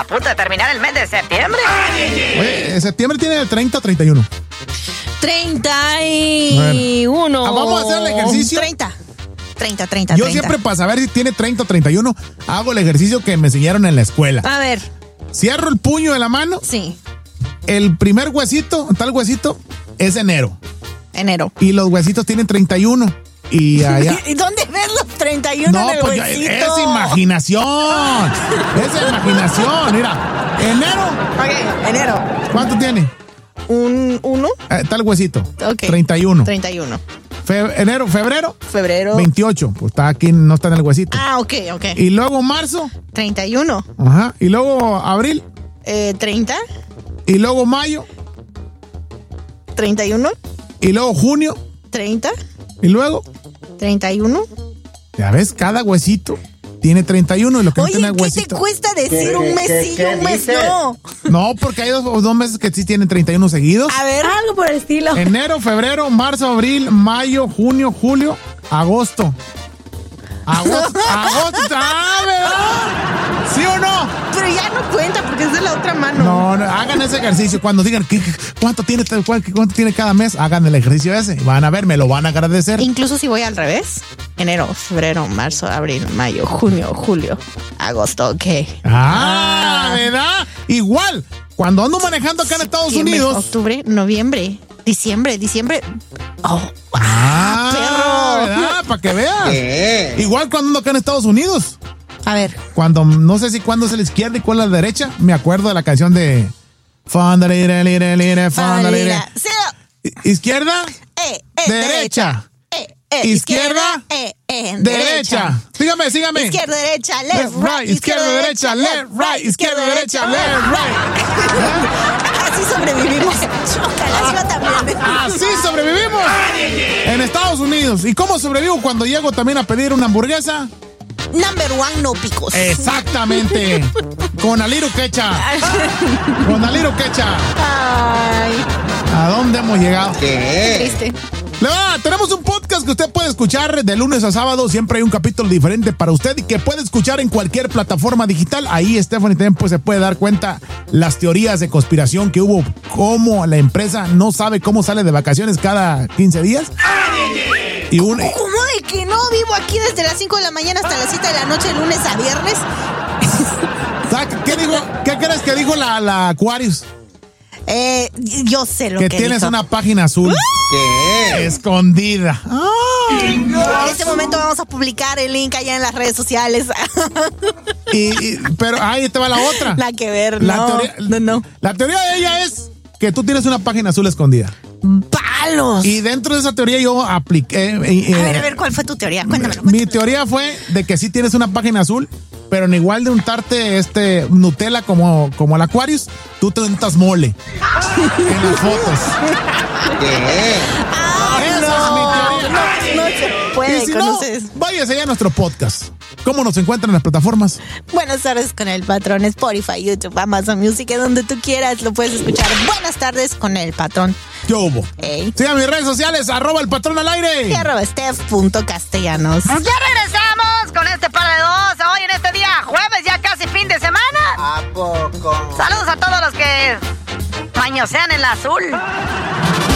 punto de terminar el mes de septiembre. Oye, septiembre tiene 30 o 31. 31. Vamos a hacer el ejercicio. 30. Yo siempre para saber si tiene 30 o 31, hago el ejercicio que me enseñaron en la escuela. A ver. Cierro el puño de la mano. Sí. El primer huesito, tal huesito, es enero. Y los huesitos tienen 31. Y allá. ¿Y dónde ves los 31 no, en el pues huesito? Es imaginación. Es imaginación. Mira, enero. Ok, enero. ¿Cuánto tiene? Un 1. Tal huesito. Ok. 31. Febrero. 28. Pues está aquí, no está en el huesito. Ah, ok. Y luego marzo. 31. Ajá. Y luego abril. 30. Y luego mayo. 31. Y luego junio. 30. Y luego 31. Ya ves, cada huesito tiene 31 y lo que no tiene huesito. Oye, ¿qué te cuesta decir un mes sí y un mes no? No, porque hay dos meses que sí tienen 31 seguidos. A ver, algo por el estilo. Enero, febrero, marzo, abril, mayo, junio, julio, agosto. Agosto, ¿verdad? ¿Sí o no? Pero ya no cuenta porque es de la otra mano. No, hagan ese ejercicio. Cuando digan cuánto tiene cada mes, hagan el ejercicio ese. Van a ver, me lo van a agradecer. Incluso si voy al revés. Enero, febrero, marzo, abril, mayo, junio, julio, agosto, ok. ¿Verdad? Igual, cuando ando manejando acá en Estados Unidos. Octubre, noviembre, diciembre. Oh, perro. ¿Verdad? Para que veas. Igual cuando ando acá en Estados Unidos. A ver. Cuando, no sé si cuándo es la izquierda y cuál es la derecha. Me acuerdo de la canción de izquierda, derecha. Izquierda, derecha. Sígame. Izquierda, derecha, left, right. Izquierda, derecha, left, right. Izquierda, derecha, left, right. Así sobrevivimos. Ojalá yo también. Así sobrevivimos en Estados Unidos. ¿Y cómo sobrevivo cuando llego también a pedir una hamburguesa? Number one, no picos. Exactamente. Con Aliru Quecha. Ay. ¿A dónde hemos llegado? Qué triste. Tenemos un podcast que usted puede escuchar de lunes a sábado. Siempre hay un capítulo diferente para usted y que puede escuchar en cualquier plataforma digital. Ahí Stephanie también pues, se puede dar cuenta las teorías de conspiración que hubo, cómo la empresa no sabe cómo sale de vacaciones cada 15 días. ¿Cómo de que no vivo aquí desde las 5 de la mañana hasta las 7 de la noche, de lunes a viernes? ¿Qué crees que dijo la Aquarius? Yo sé lo que tienes dijo. una página azul. ¿Qué? Escondida. En este momento vamos a publicar el link allá en las redes sociales. Pero ahí te va la otra. Nada que ver, no. La teoría de ella es que tú tienes una página azul escondida. ¡Palos! Y dentro de esa teoría yo apliqué. A ver, ¿cuál fue tu teoría? Cuéntamelo. Mi teoría fue de que sí tienes una página azul, pero en igual de untarte Nutella como el Aquarius, tú te untas mole en las fotos. Esa es mi teoría. No se puede. Y si no, váyase ya a nuestro podcast. ¿Cómo nos encuentran en las plataformas? Buenas tardes con el Patrón, Spotify, YouTube, Amazon Music, donde tú quieras lo puedes escuchar. Buenas tardes con el Patrón. ¿Qué hubo? Sigan mis redes sociales, @elpatrón al aire. Y @steph.castellanos. Ya regresamos con este par de dos. Hoy en este día, jueves, ya casi fin de semana. ¿A poco? Saludos a todos los que mañosean en la azul.